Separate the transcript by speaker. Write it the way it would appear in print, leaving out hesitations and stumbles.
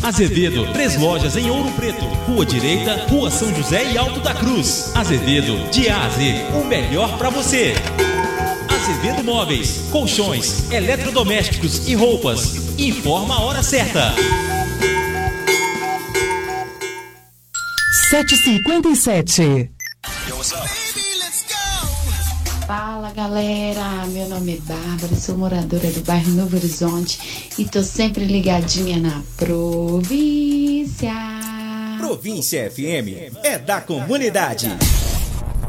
Speaker 1: Azevedo, 3 lojas em Ouro Preto, Rua Direita, Rua São José e Alto da Cruz. Azevedo, de A a Z, o melhor pra você. Azevedo Móveis, colchões, eletrodomésticos e roupas. Informa a hora certa.
Speaker 2: 7h57.
Speaker 3: Fala galera, meu nome é Bárbara, sou moradora do bairro Novo Horizonte e tô sempre ligadinha na Província.
Speaker 4: Província FM é da comunidade.